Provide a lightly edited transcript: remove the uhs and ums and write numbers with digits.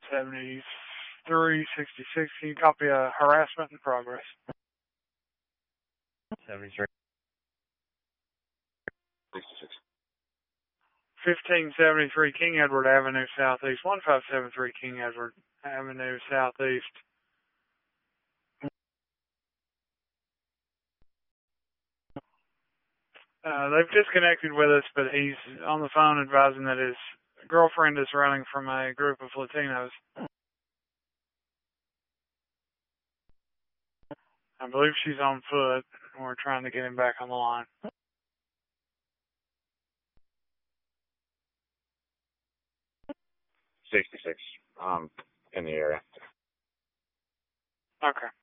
7366. Can you copy a harassment in progress? 73. 66. 1573 King Edward Avenue Southeast. 1573 King Edward Avenue Southeast. They've disconnected with us, but he's on the phone advising that his girlfriend is running from a group of Latinos. I believe she's on foot. We're trying to get him back on the line. 66. In the area. Okay.